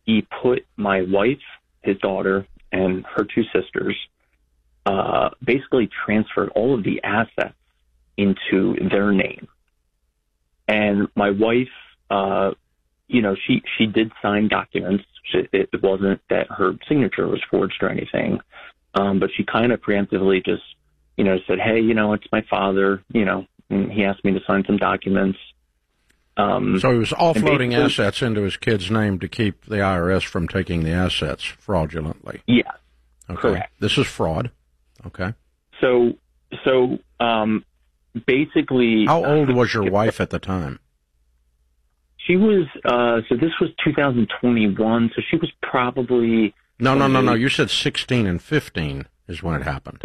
he put my wife, his daughter, and her two sisters, basically transferred all of the assets into their name. And my wife, she did sign documents. It wasn't that her signature was forged or anything, but she kind of preemptively just, said, hey, it's my father, and he asked me to sign some documents. So he was offloading assets into his kid's name to keep the IRS from taking the assets fraudulently. Yes, okay. Correct. This is fraud. Okay. So, basically... How old was your wife at the time? She was, so this was 2021, so she was probably... No. You said 16 and 15 is when it happened.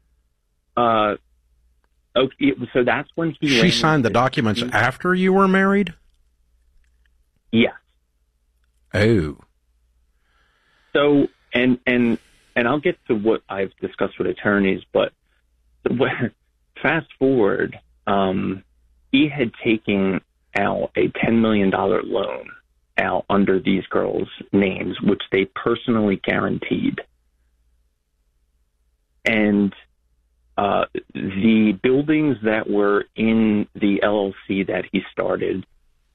Okay, so that's when he... She signed the documents after you were married? Yes. Oh. So, and I'll get to what I've discussed with attorneys, but fast forward, he had taken out a $10 million loan out under these girls' names, which they personally guaranteed. And the buildings that were in the LLC that he started,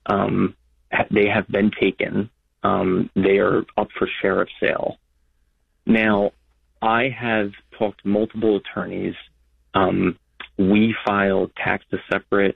they have been taken. They are up for sheriff sale. Now, I have talked to multiple attorneys. We filed taxes separate.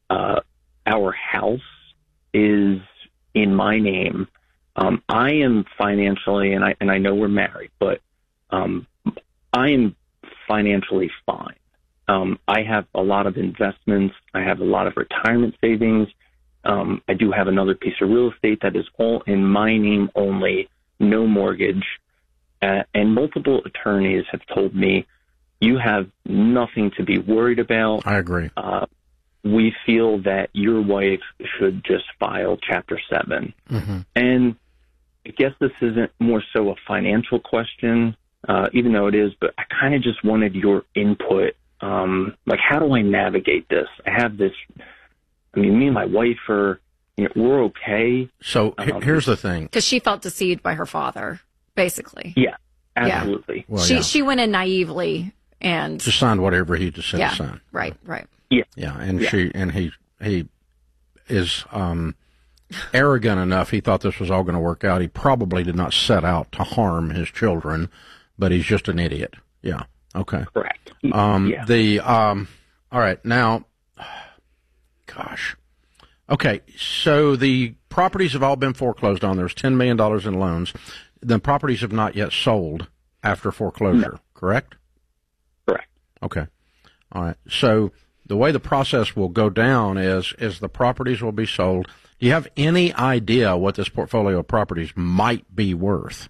Our house is in my name. I am financially, and I know we're married, but I am financially fine. I have a lot of investments. I have a lot of retirement savings. I do have another piece of real estate that is all in my name only, no mortgage. And multiple attorneys have told me, you have nothing to be worried about. I agree. We feel that your wife should just file Chapter 7. Mm-hmm. And I guess this isn't more so a financial question, even though it is, but I kind of just wanted your input. How do I navigate this? I have this, me and my wife are, we're okay. So here's the thing. Because she felt deceived by her father, basically. Yeah, absolutely. Yeah. Well, she went in naively and just signed whatever he just said to sign. Right. Yeah, and he is arrogant enough. He thought this was all going to work out. He probably did not set out to harm his children, but he's just an idiot. Yeah. Okay. Correct. All right. Now, gosh. Okay. So the properties have all been foreclosed on. There's $10 million in loans. The properties have not yet sold after foreclosure. Correct? Correct. Okay. All right. So the way the process will go down is the properties will be sold. Do you have any idea what this portfolio of properties might be worth?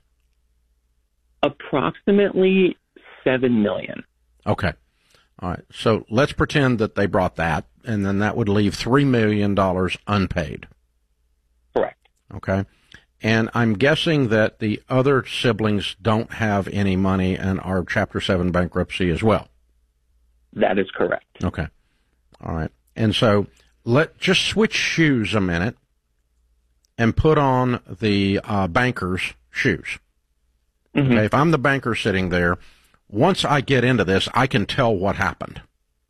Approximately $7 million. Okay. All right. So let's pretend that they brought that, and then that would leave $3 million unpaid. Correct. Okay. And I'm guessing that the other siblings don't have any money and are Chapter 7 bankruptcy as well. That is correct. Okay. All right. And so let's just switch shoes a minute and put on the banker's shoes. Mm-hmm. Okay. If I'm the banker sitting there, once I get into this, I can tell what happened.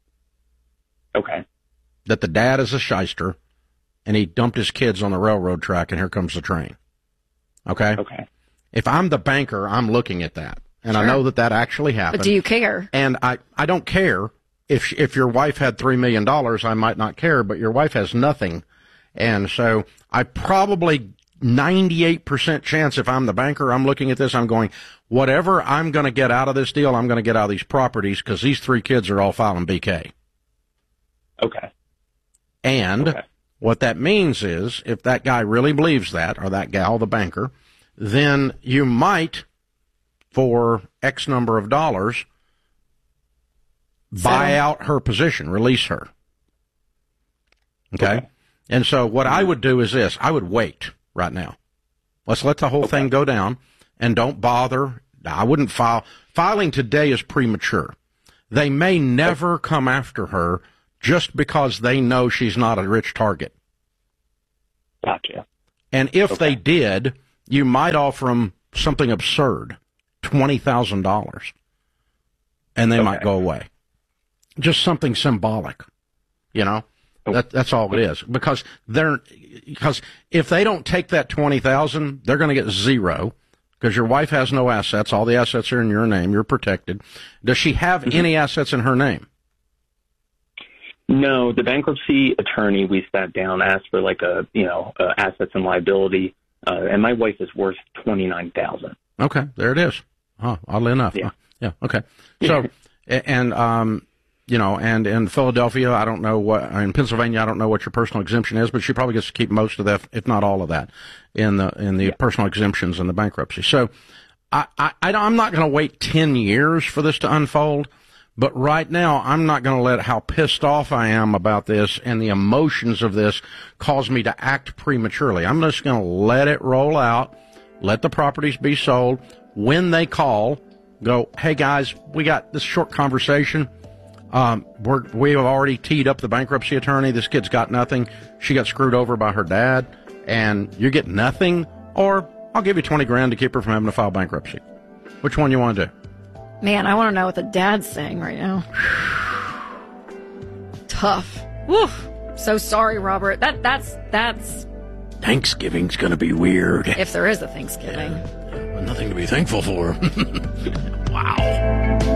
Okay. That the dad is a shyster and he dumped his kids on the railroad track and here comes the train. Okay? Okay. If I'm the banker, I'm looking at that. And sure. I know that actually happened. But do you care? And I don't care. If your wife had $3 million, I might not care, but your wife has nothing. And so I probably 98% chance if I'm the banker, I'm looking at this, I'm going, whatever I'm going to get out of this deal, I'm going to get out of these properties because these three kids are all filing BK. Okay. And what that means is if that guy really believes that, or that gal, the banker, then you might, for X number of dollars, buy out her position, release her. Okay? And so what I would do is this. I would wait right now. Let's let the whole thing go down and don't bother. I wouldn't file. Filing today is premature. They may never come after her just because they know she's not a rich target. Gotcha. And if they did, you might offer them something absurd, $20,000, and they might go away. Just something symbolic, you know. That's all it is. Because if they don't take that $20,000, they're going to get zero. Because your wife has no assets. All the assets are in your name. You're protected. Does she have any assets in her name? No, the bankruptcy attorney, we sat down, asked for assets and liability, and my wife is worth $29,000. Okay, there it is. Oh, oddly enough. Yeah. Yeah. Okay. So, and in Philadelphia, I don't know in Pennsylvania, I don't know what your personal exemption is, but she probably gets to keep most of that, if not all of that, in the personal exemptions and the bankruptcy. So, I'm not going to wait 10 years for this to unfold. But right now, I'm not going to let how pissed off I am about this and the emotions of this cause me to act prematurely. I'm just going to let it roll out, let the properties be sold. When they call, go, hey guys, we got this short conversation. We have already teed up the bankruptcy attorney. This kid's got nothing. She got screwed over by her dad, and you get nothing, or I'll give you $20,000 to keep her from having to file bankruptcy. Which one you want to do? Man, I want to know what the dad's saying right now. Tough. Woof. So sorry, Robert. That's Thanksgiving's gonna be weird. if there is a Thanksgiving. Nothing to be thankful for. Wow.